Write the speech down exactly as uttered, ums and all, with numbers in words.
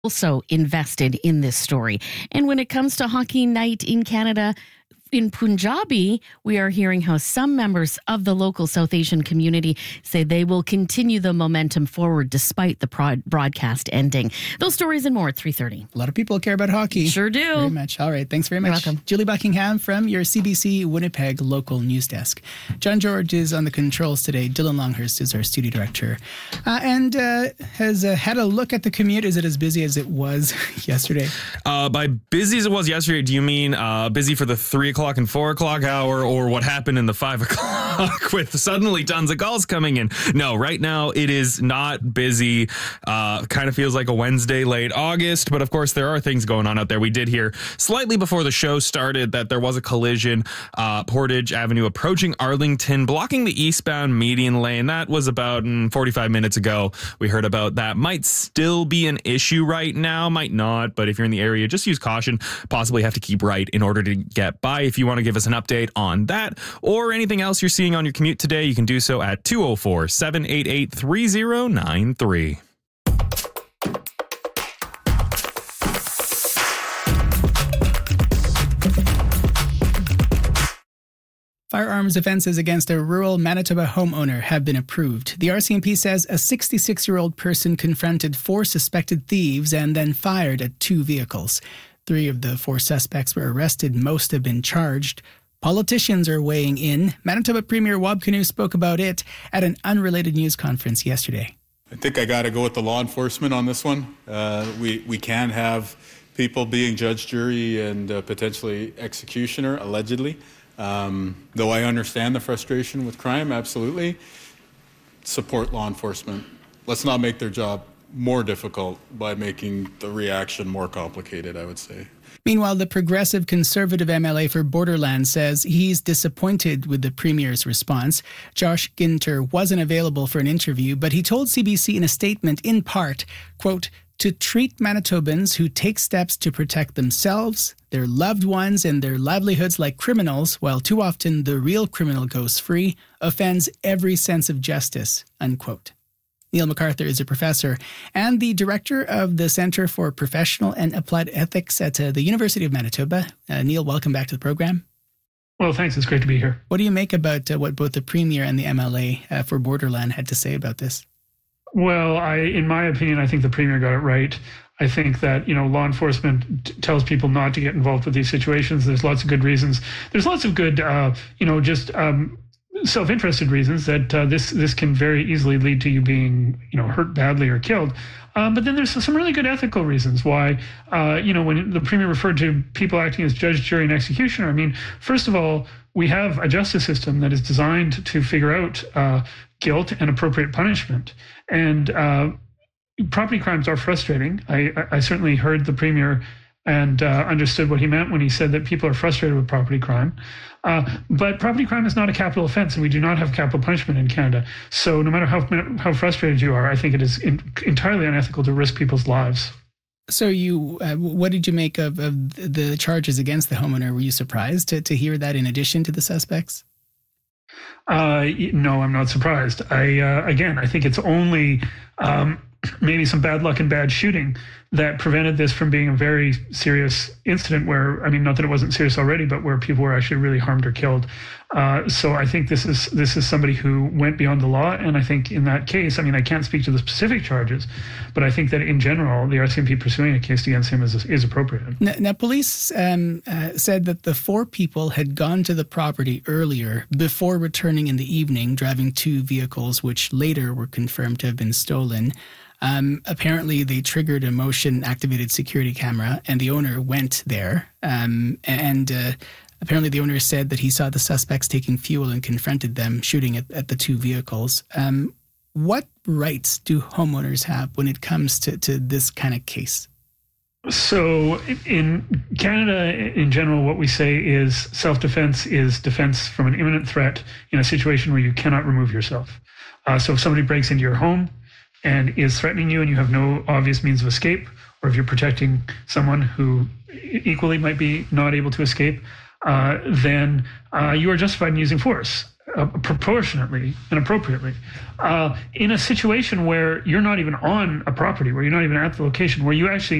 also invested in this story. And when it comes to Hockey Night in Canada, in Punjabi, we are hearing how some members of the local South Asian community say they will continue the momentum forward despite the prod- broadcast ending. Those stories and more at three thirty. A lot of people care about hockey. Sure do. Very much. All right. Thanks very much. You're welcome. Julie Buckingham from your C B C Winnipeg local news desk. John George is on the controls today. Dylan Longhurst is our studio director. Uh, and uh, has uh, had a look at the commute. Is it as busy as it was yesterday? Uh, by busy as it was yesterday, do you mean uh, busy for the three o'clock and four o'clock hour, or what happened in the five o'clock with suddenly tons of calls coming in? No, right now it is not busy. Uh, kind of feels like a Wednesday late August, but of course there are things going on out there. We did hear slightly before the show started that there was a collision, uh, Portage Avenue approaching Arlington, blocking the eastbound median lane. That was about mm, forty-five minutes ago. We heard about that. Might still be an issue right now, might not, but if you're in the area, just use caution. Possibly have to keep right in order to get by. If you want to give us an update on that or anything else you're seeing on your commute today, you can do so at two oh four, seven eight eight, three oh nine three. Firearms offenses against a rural Manitoba homeowner have been approved. The R C M P says a sixty-six-year-old person confronted four suspected thieves and then fired at two vehicles. Three of the four suspects were arrested. Most have been charged. Politicians are weighing in. Manitoba Premier Wab Kinew spoke about it at an unrelated news conference yesterday. I think I got to go with the law enforcement on this one. Uh, we, we can have people being judge, jury, and uh, potentially executioner, allegedly. Um, though I understand the frustration with crime, absolutely. Support law enforcement. Let's not make their job more difficult by making the reaction more complicated, I would say. Meanwhile, the Progressive Conservative M L A for Borderland says he's disappointed with the Premier's response. Josh Ginter wasn't available for an interview, but he told C B C in a statement, in part, quote, to treat Manitobans who take steps to protect themselves, their loved ones, and their livelihoods like criminals, while too often the real criminal goes free, offends every sense of justice, unquote. Neil MacArthur is a professor and the director of the Centre for Professional and Applied Ethics at uh, the University of Manitoba. Uh, Neil, welcome back to the program. Well, thanks. It's great to be here. What do you make about uh, what both the Premier and the M L A uh, for Borderland had to say about this? Well, I, in my opinion, I think the Premier got it right. I think that, you know, law enforcement t- tells people not to get involved with these situations. There's lots of good reasons. There's lots of good, uh, you know, just um, self-interested reasons that uh, this this can very easily lead to you being, you know, hurt badly or killed. Um, but then there's some really good ethical reasons why, uh, you know, when the Premier referred to people acting as judge, jury, and executioner, I mean, first of all, we have a justice system that is designed to figure out uh, guilt and appropriate punishment. And uh, property crimes are frustrating. I, I certainly heard the Premier and uh, understood what he meant when he said that people are frustrated with property crime. Uh, but property crime is not a capital offense, and we do not have capital punishment in Canada. So no matter how how frustrated you are, I think it is in, entirely unethical to risk people's lives. So you, uh, what did you make of, of the charges against the homeowner? Were you surprised to, to hear that in addition to the suspects? Uh, no, I'm not surprised. I uh, again, I think it's only um, maybe some bad luck and bad shooting that prevented this from being a very serious incident where, I mean, not that it wasn't serious already, but where people were actually really harmed or killed. Uh, so I think this is this is somebody who went beyond the law. And I think in that case, I mean, I can't speak to the specific charges, but I think that in general, the R C M P pursuing a case against him is is appropriate. Now, now police um, uh, said that the four people had gone to the property earlier before returning in the evening, driving two vehicles, which later were confirmed to have been stolen. Um, apparently, they triggered a motion-activated security camera, and the owner went there. Um, and uh, apparently, the owner said that he saw the suspects taking fuel and confronted them, shooting at, at the two vehicles. Um, what rights do homeowners have when it comes to, to this kind of case? So in Canada, in general, what we say is self-defense is defense from an imminent threat in a situation where you cannot remove yourself. Uh, so if somebody breaks into your home and is threatening you and you have no obvious means of escape, or if you're protecting someone who equally might be not able to escape, uh, then uh, you are justified in using force. uh, proportionately and appropriately. Uh, in a situation where you're not even on a property, where you're not even at the location, where you actually